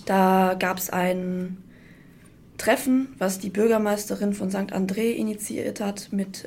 Da gab es ein Treffen, was die Bürgermeisterin von St. André initiiert hat,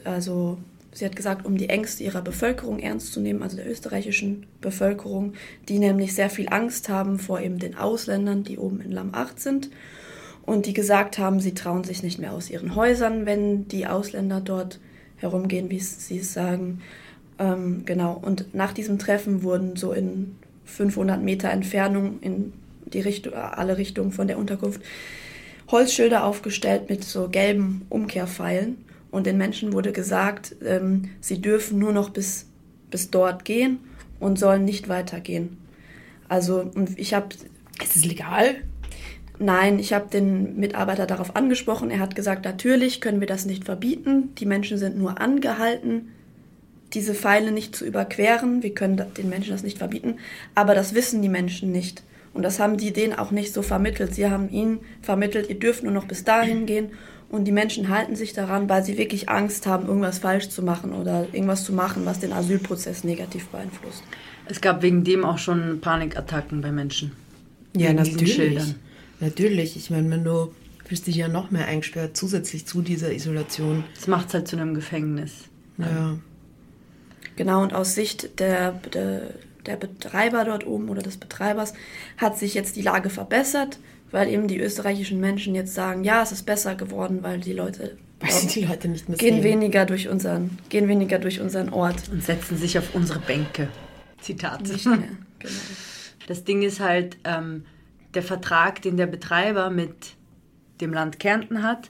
sie hat gesagt, um die Ängste ihrer Bevölkerung ernst zu nehmen, also der österreichischen Bevölkerung, die nämlich sehr viel Angst haben vor eben den Ausländern, die oben in Lamm 8 sind und die gesagt haben, sie trauen sich nicht mehr aus ihren Häusern, wenn die Ausländer dort herumgehen, wie sie es sagen. Genau. Und nach diesem Treffen wurden so in 500 Meter Entfernung in alle Richtungen von der Unterkunft Holzschilder aufgestellt mit so gelben Umkehrpfeilen. Und den Menschen wurde gesagt, sie dürfen nur noch bis dort gehen und sollen nicht weitergehen. Also, und ich habe... Ist es legal? Nein, ich habe den Mitarbeiter darauf angesprochen. Er hat gesagt, natürlich können wir das nicht verbieten. Die Menschen sind nur angehalten, diese Pfeile nicht zu überqueren. Wir können den Menschen das nicht verbieten. Aber das wissen die Menschen nicht. Und das haben die denen auch nicht so vermittelt. Sie haben ihnen vermittelt, ihr dürft nur noch bis dahin gehen. Und die Menschen halten sich daran, weil sie wirklich Angst haben, irgendwas falsch zu machen oder irgendwas zu machen, was den Asylprozess negativ beeinflusst. Es gab wegen dem auch schon Panikattacken bei Menschen. Ja, natürlich. Natürlich. Ich meine, du fühlst dich ja noch mehr eingesperrt, zusätzlich zu dieser Isolation. Das macht es halt zu einem Gefängnis. Ja. Genau, und aus Sicht der Betreiber dort oben oder des Betreibers hat sich jetzt die Lage verbessert, weil eben die österreichischen Menschen jetzt sagen, ja, es ist besser geworden, weil die Leute nicht mehr gehen weniger durch unseren Ort. Und setzen sich auf unsere Bänke. Zitat. Nicht mehr, genau. Das Ding ist halt, der Vertrag, den der Betreiber mit dem Land Kärnten hat,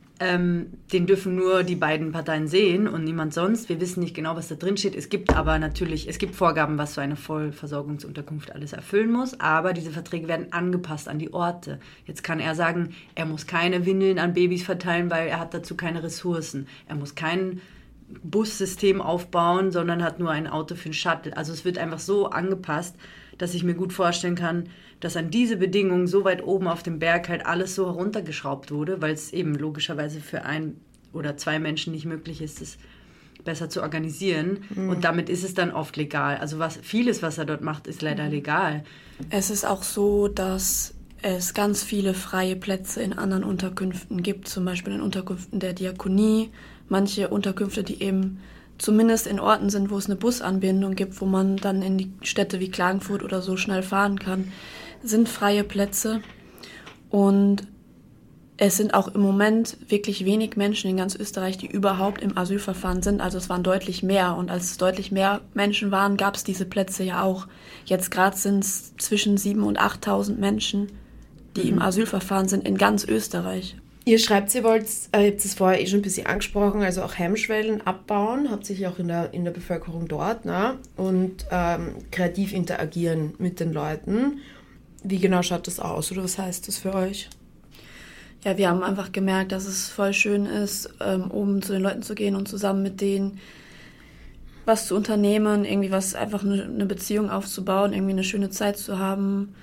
den dürfen nur die beiden Parteien sehen und niemand sonst. Wir wissen nicht genau, was da drin steht. Es gibt aber natürlich, Vorgaben, was so eine Vollversorgungsunterkunft alles erfüllen muss, aber diese Verträge werden angepasst an die Orte. Jetzt kann er sagen, er muss keine Windeln an Babys verteilen, weil er hat dazu keine Ressourcen. Er muss kein Bussystem aufbauen, sondern hat nur ein Auto für den Shuttle. Also es wird einfach so angepasst, dass ich mir gut vorstellen kann, dass an diese Bedingungen so weit oben auf dem Berg halt alles so heruntergeschraubt wurde, weil es eben logischerweise für ein oder zwei Menschen nicht möglich ist, es besser zu organisieren. Mhm. Und damit ist es dann oft legal. Also vieles, was er dort macht, ist leider legal. Es ist auch so, dass es ganz viele freie Plätze in anderen Unterkünften gibt, zum Beispiel in Unterkünften der Diakonie. Manche Unterkünfte, die eben zumindest in Orten sind, wo es eine Busanbindung gibt, wo man dann in die Städte wie Klagenfurt oder so schnell fahren kann, sind freie Plätze. Und es sind auch im Moment wirklich wenig Menschen in ganz Österreich, die überhaupt im Asylverfahren sind. Also es waren deutlich mehr. Und als es deutlich mehr Menschen waren, gab es diese Plätze ja auch. Jetzt gerade sind es zwischen 7.000 und 8.000 Menschen, die im Asylverfahren sind in ganz Österreich. Ihr schreibt, ihr habt es vorher schon ein bisschen angesprochen, also auch Hemmschwellen abbauen, hauptsächlich auch in der Bevölkerung dort, ne? Und kreativ interagieren mit den Leuten. Wie genau schaut das aus oder was heißt das für euch? Ja, wir haben einfach gemerkt, dass es voll schön ist, oben zu den Leuten zu gehen und zusammen mit denen was zu unternehmen, irgendwie einfach eine Beziehung aufzubauen, irgendwie eine schöne Zeit zu haben.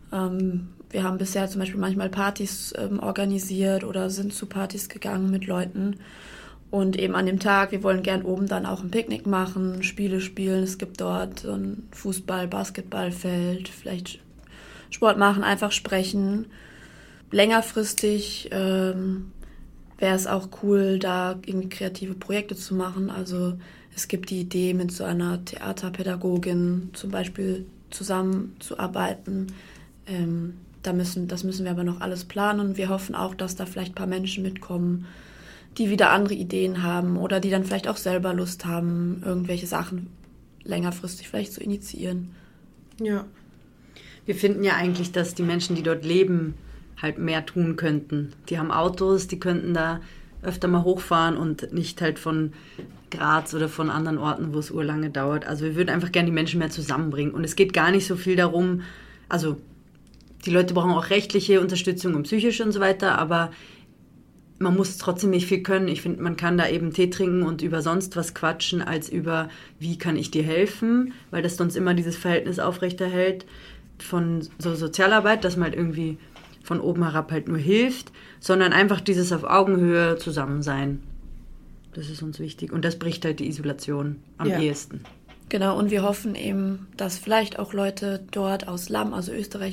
Wir haben bisher zum Beispiel manchmal Partys organisiert oder sind zu Partys gegangen mit Leuten. Und eben an dem Tag, wir wollen gern oben dann auch ein Picknick machen, Spiele spielen. Es gibt dort so ein Fußball-, Basketballfeld, vielleicht Sport machen, einfach sprechen. Längerfristig wäre es auch cool, da irgendwie kreative Projekte zu machen. Also es gibt die Idee, mit so einer Theaterpädagogin zum Beispiel zusammenzuarbeiten. Das müssen wir aber noch alles planen. Wir hoffen auch, dass da vielleicht ein paar Menschen mitkommen, die wieder andere Ideen haben oder die dann vielleicht auch selber Lust haben, irgendwelche Sachen längerfristig vielleicht zu initiieren. Ja. Wir finden ja eigentlich, dass die Menschen, die dort leben, halt mehr tun könnten. Die haben Autos, die könnten da öfter mal hochfahren und nicht halt von Graz oder von anderen Orten, wo es urlange dauert. Also wir würden einfach gerne die Menschen mehr zusammenbringen. Und es geht gar nicht so viel darum, also die Leute brauchen auch rechtliche Unterstützung und psychische und so weiter, aber man muss trotzdem nicht viel können. Ich finde, man kann da eben Tee trinken und über sonst was quatschen, als über, wie kann ich dir helfen, weil das sonst immer dieses Verhältnis aufrechterhält von so Sozialarbeit, dass man halt irgendwie von oben herab halt nur hilft, sondern einfach dieses auf Augenhöhe Zusammensein. Das ist uns wichtig. Und das bricht halt die Isolation am ehesten. Genau, und wir hoffen eben, dass vielleicht auch Leute dort aus Lamm, also Österreich,